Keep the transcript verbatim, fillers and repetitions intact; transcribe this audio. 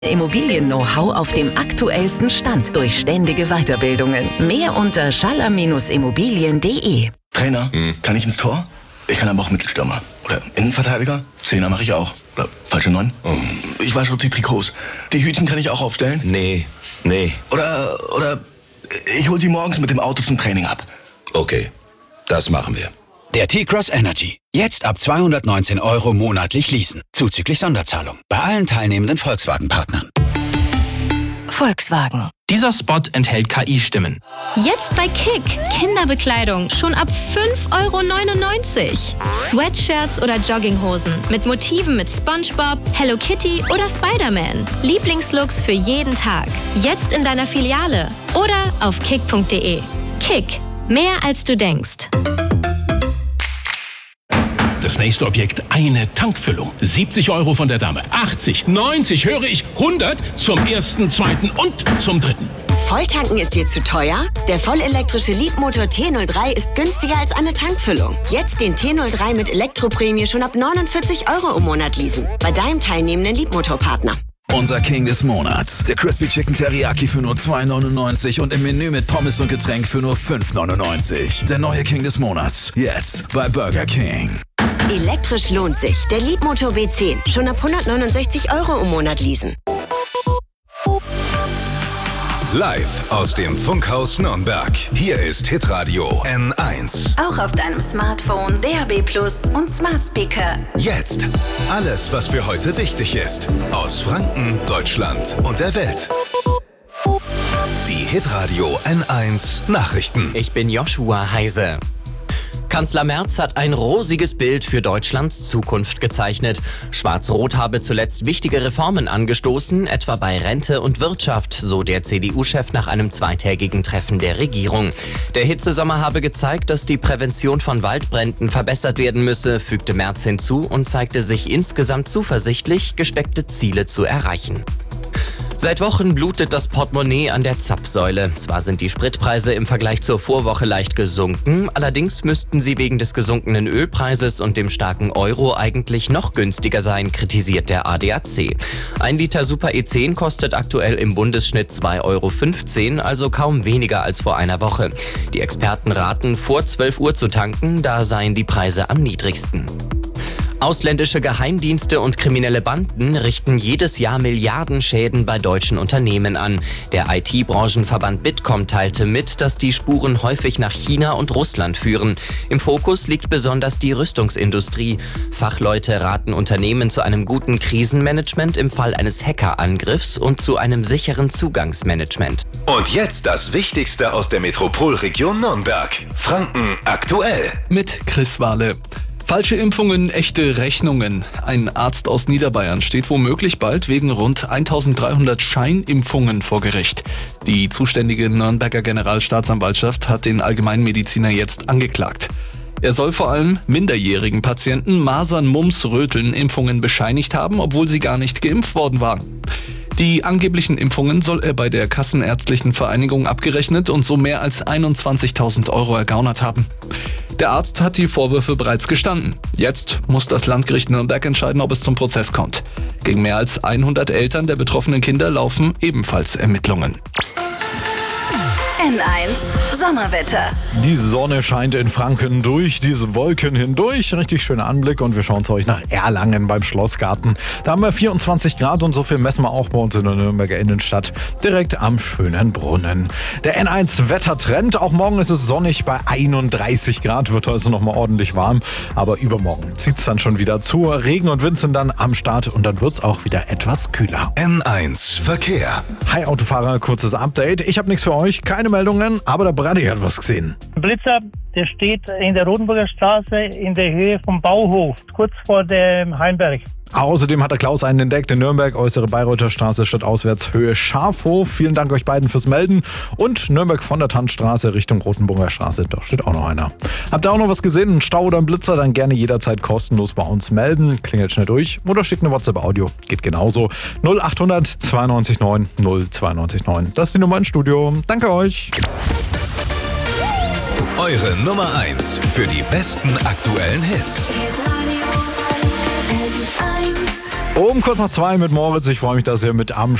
Immobilien-Know-how auf dem aktuellsten Stand durch ständige Weiterbildungen. Mehr unter schaller Bindestrich immobilien punkt de. Trainer, hm. kann ich ins Tor? Ich kann aber auch Mittelstürmer. Oder Innenverteidiger? Zehner mache ich auch. Oder falsche Neun? Oh. Ich wasche die Trikots. Die Hütchen kann ich auch aufstellen? Nee, nee. Oder, oder ich hol sie morgens mit dem Auto zum Training ab. Okay, das machen wir. Der T-Cross Energy. Jetzt ab zweihundertneunzehn Euro monatlich leasen. Zuzüglich Sonderzahlung. Bei allen teilnehmenden Volkswagen-Partnern. Volkswagen. Dieser Spot enthält K I-Stimmen. Jetzt bei Kick. Kinderbekleidung schon ab fünf Euro neunundneunzig. Sweatshirts oder Jogginghosen mit Motiven mit SpongeBob, Hello Kitty oder Spider-Man. Lieblingslooks für jeden Tag. Jetzt in deiner Filiale oder auf kick punkt de. Kick. Mehr als du denkst. Das nächste Objekt, eine Tankfüllung. siebzig Euro von der Dame. achtzig, neunzig, höre ich, hundert zum ersten, zweiten und zum dritten. Volltanken ist dir zu teuer? Der vollelektrische Leapmotor T null drei ist günstiger als eine Tankfüllung. Jetzt den T null drei mit Elektroprämie schon ab neunundvierzig Euro im Monat leasen. Bei deinem teilnehmenden Leapmotor-Partner. Unser King des Monats. Der Crispy Chicken Teriyaki für nur zwei neunundneunzig und im Menü mit Pommes und Getränk für nur fünf neunundneunzig. Der neue King des Monats. Jetzt bei Burger King. Elektrisch lohnt sich. Der Leapmotor W zehn. Schon ab hundertneunundsechzig Euro im Monat leasen. Live aus dem Funkhaus Nürnberg. Hier ist Hitradio N eins. Auch auf deinem Smartphone, D A B Plus und Smart Speaker. Jetzt alles, was für heute wichtig ist. Aus Franken, Deutschland und der Welt. Die Hitradio N eins Nachrichten. Ich bin Joshua Heise. Kanzler Merz hat ein rosiges Bild für Deutschlands Zukunft gezeichnet. Schwarz-Rot habe zuletzt wichtige Reformen angestoßen, etwa bei Rente und Wirtschaft, so der C D U-Chef nach einem zweitägigen Treffen der Regierung. Der Hitzesommer habe gezeigt, dass die Prävention von Waldbränden verbessert werden müsse, fügte Merz hinzu und zeigte sich insgesamt zuversichtlich, gesteckte Ziele zu erreichen. Seit Wochen blutet das Portemonnaie an der Zapfsäule. Zwar sind die Spritpreise im Vergleich zur Vorwoche leicht gesunken, allerdings müssten sie wegen des gesunkenen Ölpreises und dem starken Euro eigentlich noch günstiger sein, kritisiert der A D A C. Ein Liter Super E zehn kostet aktuell im Bundesschnitt zwei Euro fünfzehn, also kaum weniger als vor einer Woche. Die Experten raten, vor zwölf Uhr zu tanken, da seien die Preise am niedrigsten. Ausländische Geheimdienste und kriminelle Banden richten jedes Jahr Milliardenschäden bei deutschen Unternehmen an. Der I T-Branchenverband Bitkom teilte mit, dass die Spuren häufig nach China und Russland führen. Im Fokus liegt besonders die Rüstungsindustrie. Fachleute raten Unternehmen zu einem guten Krisenmanagement im Fall eines Hackerangriffs und zu einem sicheren Zugangsmanagement. Und jetzt das Wichtigste aus der Metropolregion Nürnberg. Franken aktuell. Mit Chris Wahle. Falsche Impfungen, echte Rechnungen. Ein Arzt aus Niederbayern steht womöglich bald wegen rund eintausenddreihundert Scheinimpfungen vor Gericht. Die zuständige Nürnberger Generalstaatsanwaltschaft hat den Allgemeinmediziner jetzt angeklagt. Er soll vor allem minderjährigen Patienten Masern, Mumps, Röteln Impfungen bescheinigt haben, obwohl sie gar nicht geimpft worden waren. Die angeblichen Impfungen soll er bei der Kassenärztlichen Vereinigung abgerechnet und so mehr als einundzwanzigtausend Euro ergaunert haben. Der Arzt hat die Vorwürfe bereits gestanden. Jetzt muss das Landgericht Nürnberg entscheiden, ob es zum Prozess kommt. Gegen mehr als hundert Eltern der betroffenen Kinder laufen ebenfalls Ermittlungen. N eins Sommerwetter. Die Sonne scheint in Franken durch diese Wolken hindurch. Richtig schöner Anblick und wir schauen zu euch nach Erlangen beim Schlossgarten. Da haben wir vierundzwanzig Grad und so viel messen wir auch bei uns in der Nürnberger Innenstadt. Direkt am schönen Brunnen. Der N eins Wettertrend. Auch morgen ist es sonnig bei einunddreißig Grad. Wird also nochmal ordentlich warm. Aber übermorgen zieht es dann schon wieder zu. Regen und Wind sind dann am Start und dann wird es auch wieder etwas kühler. N eins Verkehr. Hi Autofahrer, kurzes Update. Ich habe nichts für euch. Keine Meldungen, aber der Brady hat was gesehen. Ein Blitzer, der steht in der Rodenburger Straße in der Höhe vom Bauhof, kurz vor dem Heimberg. Außerdem hat der Klaus einen entdeckt in Nürnberg, äußere Bayreuther Straße, stadtauswärts Höhe Schafhof. Vielen Dank euch beiden fürs Melden. Und Nürnberg von der Tannstraße Richtung Rotenburger Straße, da steht auch noch einer. Habt ihr auch noch was gesehen, einen Stau oder einen Blitzer, dann gerne jederzeit kostenlos bei uns melden. Klingelt schnell durch oder schickt eine WhatsApp-Audio. Geht genauso. null achthundert zweiundneunzig neun null zweiundneunzig neun. Das ist die Nummer ins Studio. Danke euch. Eure Nummer eins für die besten aktuellen Hits. eins. Um kurz nach zwei mit Moritz. Ich freue mich, dass ihr mit am